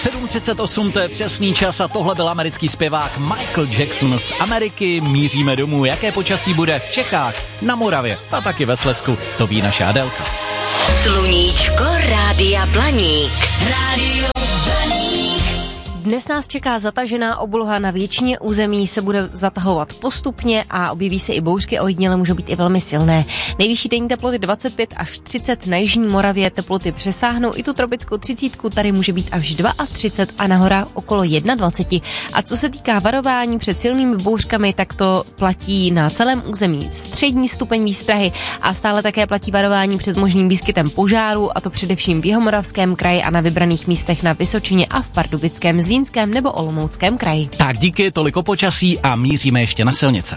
7:38, to je přesný čas a tohle byl americký zpěvák Michael Jackson z Ameriky. Míříme domů, jaké počasí bude v Čechách, na Moravě a taky ve Slezsku, to ví naše Adélka. Sluníčko Rádia Blaník. Rádio Blaník. Dnes nás čeká zatažená obloha, na většině území se bude zatahovat postupně a objeví se i bouřky, ojediněle můžou být i velmi silné. Nejvyšší denní teploty 25 až 30, na jižní Moravě teploty přesáhnou i tu tropickou 30, tady může být až 32 a na horách okolo 21. A co se týká varování před silnými bouřkami, tak to platí na celém území střední stupeň výstrahy a stále také platí varování před možným výskytem požáru, a to především v Jihomoravském kraji a na vybraných místech na Vysočině a v Pardubickém, Zlínském nebo Olomouckém kraji. Tak díky, toliko počasí a míříme ještě na silnice.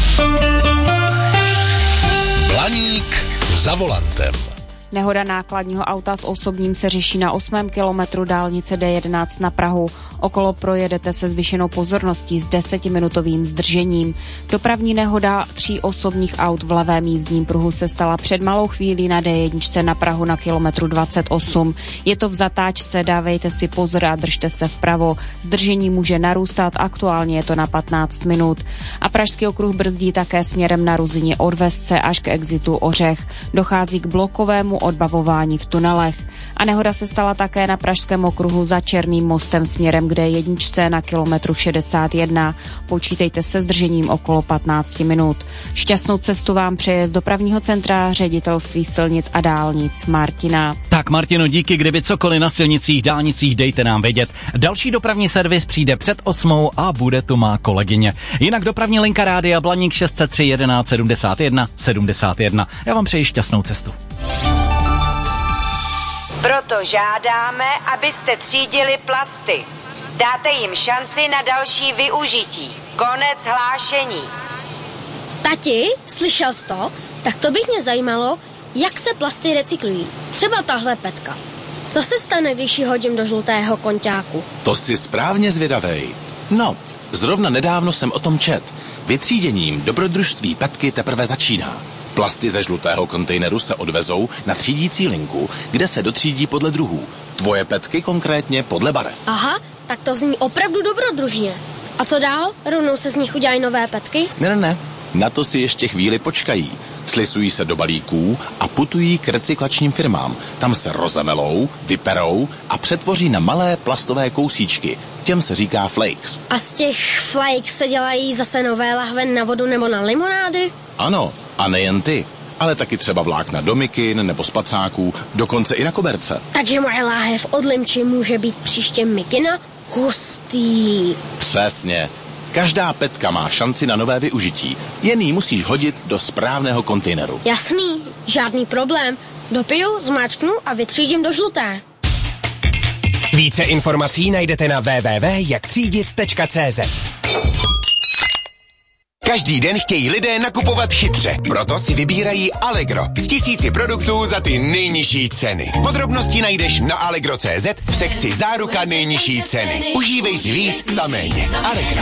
Blaník za volantem. Nehoda nákladního auta s osobním se řeší na 8. kilometru dálnice D11 na Prahu. Okolo projedete se zvýšenou pozorností s 10minutovým zdržením. Dopravní nehoda 3 osobních aut v levém jízdním pruhu se stala před malou chvílí na D1 na Prahu na kilometru 28. Je to v zatáčce, dávejte si pozor a držte se vpravo. Zdržení může narůstat, aktuálně je to na 15 minut. A Pražský okruh brzdí také směrem na Ruzyně od Vesce až k exitu Ořech. Dochází k blokovému odbavování v tunelech. A nehoda se stala také na Pražském okruhu za Černým mostem směrem k D1 na kilometru 61. Počítejte se zdržením okolo 15 minut. Šťastnou cestu vám přeje z dopravního centra Ředitelství silnic a dálnic Martina. Tak Martino, díky, kdyby cokoliv na silnicích, dálnicích, dejte nám vědět. Další dopravní servis přijde před 8 a bude tu má kolegyně. Jinak dopravní linka Rádia Blaník 603 11 71 71. Já vám přeji šťastnou cestu. Proto žádáme, abyste třídili plasty. Dáte jim šanci na další využití. Konec hlášení. Tati, slyšel jsi to? Tak to by mě zajímalo, jak se plasty recyklují. Třeba tahle petka. Co se stane, když ji hodím do žlutého konťáku? To jsi správně zvědavej. No, zrovna nedávno jsem o tom čet. Vytříděním dobrodružství petky teprve začíná. Plasty ze žlutého kontejneru se odvezou na třídící linku, kde se dotřídí podle druhů. Tvoje petky konkrétně podle barev. Aha, tak to zní opravdu dobrodružně. A co dál? Rovnou se z nich udělají nové petky? Ne, na to si ještě chvíli počkají. Slisují se do balíků a putují k recyklačním firmám. Tam se rozemelou, vyperou a přetvoří na malé plastové kousíčky. Těm se říká flakes. A z těch flakes se dělají zase nové lahve na vodu nebo na limonády? Ano, a nejen ty, ale taky třeba vlákna do mikin nebo spacáků, dokonce i na koberce. Takže moje láhev od limči může být příště mikina? Hustý. Přesně. Každá petka má šanci na nové využití. Jen ji musíš hodit do správného kontejneru. Jasný, žádný problém. Dopiju, zmáčknu a vytřídím do žluté. Více informací najdete na www.jaktřídit.cz. Každý den chtějí lidé nakupovat chytře, proto si vybírají Allegro s 1000 produktů za ty nejnižší ceny. Podrobnosti najdeš na allegro.cz v sekci Záruka nejnižší ceny. Užívej si víc za méně. Allegro.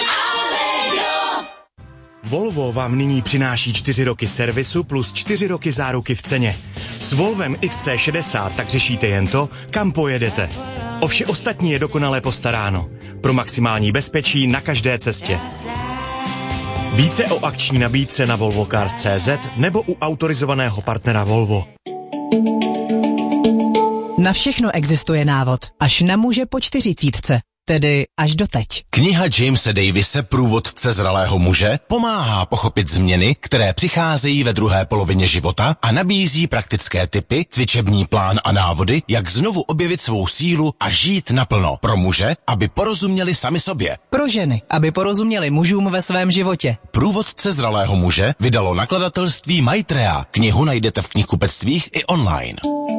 Volvo vám nyní přináší 4 roky servisu plus 4 roky záruky v ceně. S Volvem XC60 tak řešíte jen to, kam pojedete. O vše ostatní je dokonale postaráno. Pro maximální bezpečí na každé cestě. Více o akční nabídce na volvocars.cz nebo u autorizovaného partnera Volvo. Na všechno existuje návod, až na muže po 40, tedy až doteď. Kniha Jamese Davise Průvodce zralého muže pomáhá pochopit změny, které přicházejí ve druhé polovině života a nabízí praktické tipy, cvičební plán a návody, jak znovu objevit svou sílu a žít naplno. Pro muže, aby porozuměli sami sobě. Pro ženy, aby porozuměli mužům ve svém životě. Průvodce zralého muže vydalo nakladatelství Maitreya. Knihu najdete v knihkupectvích i online.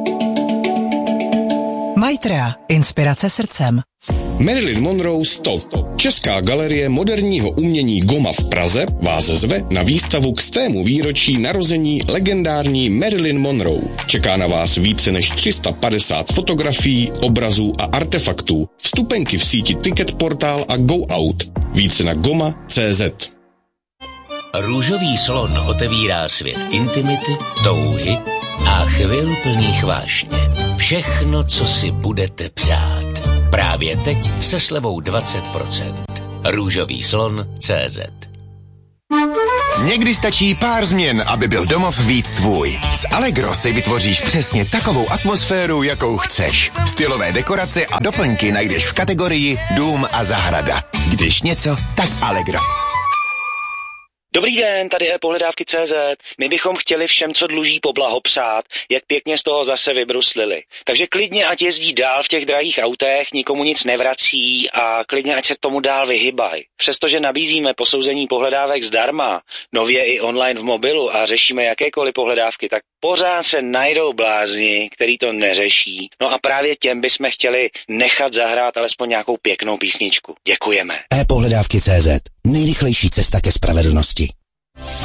Maitreya. Inspirace srdcem. Marilyn Monroe 100. Česká galerie moderního umění Goma v Praze vás zve na výstavu k 100. výročí narození legendární Marilyn Monroe. Čeká na vás více než 350 fotografií, obrazů a artefaktů. Vstupenky v síti Ticketportal a Go Out. Více na goma.cz. Růžový slon otevírá svět intimity, touhy a chvil plných vášně. Všechno, co si budete přát. Právě teď se slevou 20%. Růžový slon.cz. Někdy stačí pár změn, aby byl domov víc tvůj. S Allegro si vytvoříš přesně takovou atmosféru, jakou chceš. Stylové dekorace a doplňky najdeš v kategorii Dům a zahrada. Když něco, tak Allegro. Dobrý den, tady je pohledávky.cz. My bychom chtěli všem, co dluží, poblahopřát, jak pěkně z toho zase vybruslili. Takže klidně, ať jezdí dál v těch drahých autech, nikomu nic nevrací a klidně, ať se tomu dál vyhybají. Přestože nabízíme posouzení pohledávek zdarma, nově i online v mobilu a řešíme jakékoliv pohledávky, tak pořád se najdou blázni, který to neřeší. No a právě těm bychom chtěli nechat zahrát alespoň nějakou pěknou písničku. Děkujeme. e-pohledávky.cz. Nejrychlejší cesta ke spravedlnosti.